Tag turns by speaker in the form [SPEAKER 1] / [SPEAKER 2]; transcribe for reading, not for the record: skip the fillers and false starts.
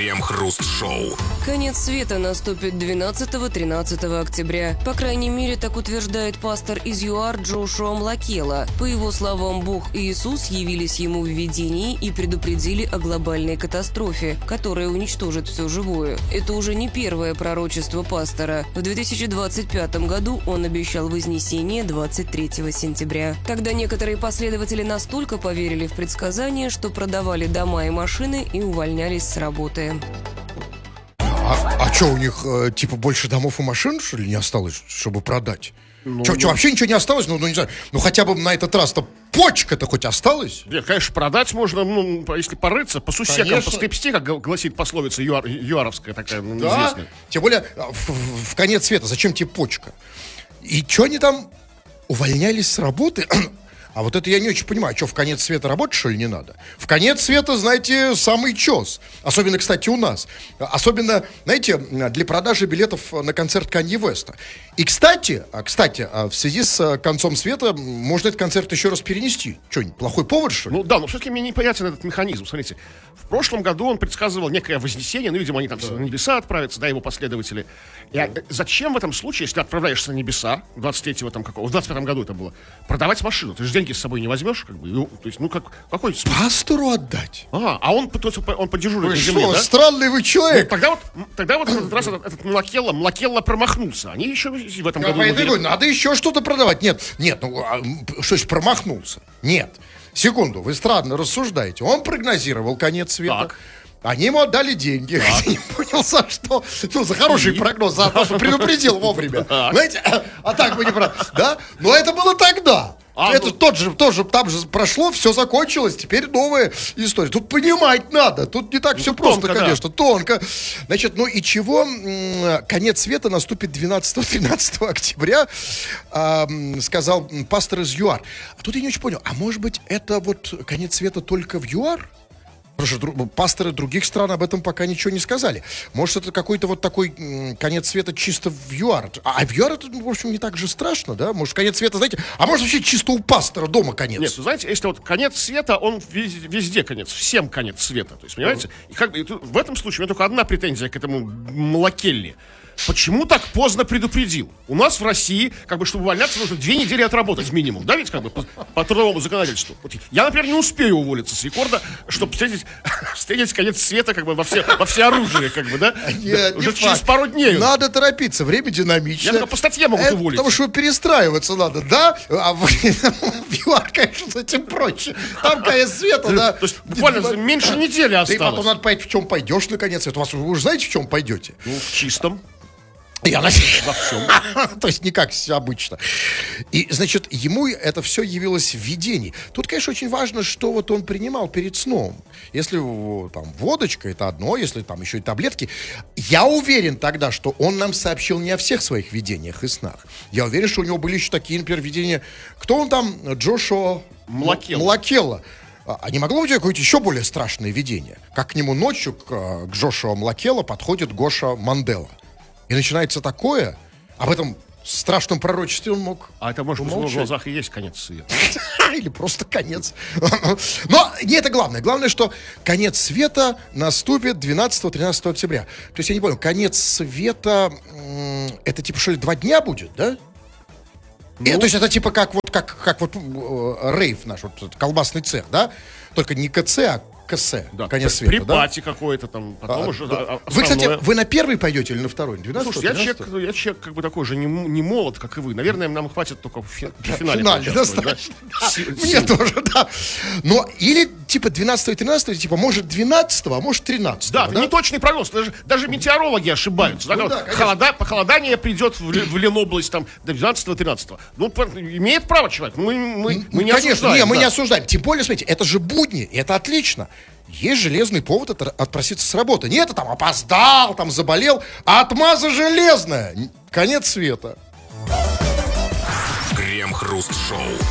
[SPEAKER 1] Крем-хруст-шоу.
[SPEAKER 2] Конец света наступит 12-13 октября. По крайней мере, так утверждает пастор из ЮАР Джошуа Млакела. По его словам, Бог и Иисус явились ему в видении и предупредили о глобальной катастрофе, которая уничтожит все живое. Это уже не первое пророчество пастора. В 2025 году он обещал вознесение 23 сентября. Тогда некоторые последователи настолько поверили в предсказание, что продавали дома и машины и увольнялись с работы.
[SPEAKER 3] А что, у них, типа, больше домов и машин, что ли, не осталось, чтобы продать? Что, вообще ничего не осталось? Ну, не знаю, ну, хотя бы на этот раз-то почка-то хоть осталась?
[SPEAKER 4] Нет, конечно, продать можно, ну, если порыться, по сусекам,
[SPEAKER 3] Конечно.
[SPEAKER 4] поскребсти, как гласит пословица юаровская такая, ну,
[SPEAKER 3] Да,
[SPEAKER 4] известная.
[SPEAKER 3] тем более в конец света, зачем тебе почка? И что они там увольнялись с работы? А вот это я не очень понимаю. Что, в конец света работать, что ли, не надо? В конец света, знаете, самый чес. Особенно, кстати, у нас. Особенно, знаете, для продажи билетов на концерт Канье Уэста. И, кстати, в связи с концом света можно этот концерт еще раз перенести. Что, плохой повод, что ли?
[SPEAKER 4] Ну да, но все-таки мне непонятен этот механизм. Смотрите, в прошлом году он предсказывал некое вознесение, ну, видимо, они там на небеса отправятся, да, его последователи. И зачем в этом случае, если ты отправляешься на небеса, в 25-м году это было, продавать машину? Ты же деньги с собой не возьмешь, как бы, то есть, ну, какой смысл?
[SPEAKER 3] Пастору отдать?
[SPEAKER 4] Ага, а он подежурит
[SPEAKER 3] Вы
[SPEAKER 4] на земле,
[SPEAKER 3] что,
[SPEAKER 4] да?
[SPEAKER 3] странный вы человек.
[SPEAKER 4] Ну, тогда вот в этот раз этот Млакелла промахнулся. Они еще в этом году...
[SPEAKER 3] Надо еще что-то продавать. Нет, что ж, промахнулся? Нет. Секунду, вы странно рассуждаете. Он прогнозировал конец света.
[SPEAKER 4] Так.
[SPEAKER 3] Они ему отдали деньги. Я не понял, за что. Ну, за хороший прогноз, за то, что предупредил вовремя. Знаете, а так вы не про... Да? Но это было тогда. Это тоже, там же прошло, все закончилось, теперь новая история. Тут понимать надо, тут не так все просто,
[SPEAKER 4] тонко,
[SPEAKER 3] конечно, тонко. Значит, ну и чего? Конец света наступит 12-13 октября, сказал пастор из ЮАР. А тут я не очень понял, а может быть это вот конец света только в ЮАР? Потому что пасторы других стран об этом пока ничего не сказали. Может, это какой-то вот такой конец света чисто в ЮАР. А в ЮАР это, в общем, не так же страшно, да? Может, конец света, знаете, а может, вообще чисто у пастора дома конец?
[SPEAKER 4] Нет, вы знаете, если вот конец света, он везде конец, всем конец света. То есть, понимаете? И как бы в этом случае у меня только одна претензия к этому Млакелле. Почему так поздно предупредил? У нас в России, как бы, чтобы увольняться, нужно 2 недели отработать минимум, да, ведь, как бы, по трудовому законодательству. Вот я, например, не успею уволиться с рекорда, чтобы встретить конец света, как бы, во всеоружии, как бы, да?
[SPEAKER 3] Нет,
[SPEAKER 4] уже
[SPEAKER 3] не
[SPEAKER 4] через
[SPEAKER 3] факт.
[SPEAKER 4] пару дней.
[SPEAKER 3] Надо торопиться, время динамичное.
[SPEAKER 4] Я только по статье могут уволить.
[SPEAKER 3] Потому что перестраиваться надо, да? А в ЮАР, конечно, с этим проще. Там конец света, да.
[SPEAKER 4] То есть буквально меньше недели
[SPEAKER 3] Да и
[SPEAKER 4] осталось.
[SPEAKER 3] потом надо понять, в чем пойдешь на конец света. Вы уже знаете, в чем пойдете?
[SPEAKER 4] Ну, в чистом.
[SPEAKER 3] Я надеюсь.
[SPEAKER 4] Во всем.
[SPEAKER 3] То есть не как обычно. И, значит, ему это все явилось в видении. Тут, конечно, очень важно, что вот он принимал перед сном. Если там водочка, это одно, если там еще и таблетки. Я уверен тогда, что он нам сообщил не о всех своих видениях и снах. Я уверен, что у него были еще такие, например, видения. Кто он там? Джошуа Млакелла. А не могло быть какое-то еще более страшное видение? Как к нему ночью, к Джошуа Млакелла, подходит Гоша Мандела. И начинается такое, об этом страшном пророчестве он мог.
[SPEAKER 4] А это, может быть, в его глазах и есть конец света.
[SPEAKER 3] Или просто конец. Но не это главное. Главное, что конец света наступит 12-13 октября. То есть я не понял, конец света, это типа что ли 2 дня будет, да? То есть это типа как вот рейв наш, вот колбасный цех, да? Только не КЦ, а КС,
[SPEAKER 4] Да,
[SPEAKER 3] конец света,
[SPEAKER 4] при
[SPEAKER 3] да?
[SPEAKER 4] пати какой-то там, потом уже
[SPEAKER 3] Да. Вы, кстати, вы на первый пойдете или на второй? 12,
[SPEAKER 4] Слушай, я человек как бы такой же не молод, как и вы. Наверное, нам хватит только в финале.
[SPEAKER 3] Достаточно. Мне тоже, да. Но или типа 12 и 13, типа может 12, а может 13.
[SPEAKER 4] Да, это неточный прогноз. Даже метеорологи ошибаются. Похолодание придет в Ленобласть там до 12-13. Ну, имеет право человек. Мы не осуждаем.
[SPEAKER 3] Мы не осуждаем. Тем более, смотрите, это же будни, и это отлично. Есть железный повод отпроситься с работы. Не это там опоздал, там заболел, а отмаза железная. Конец света.
[SPEAKER 1] Крем-хруст-шоу.